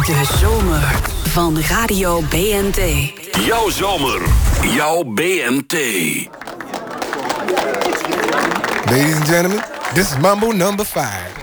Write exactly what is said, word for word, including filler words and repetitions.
De zomer van Radio B N T. Jouw zomer, jouw B N T. Ladies and gentlemen, this is Mambo number five.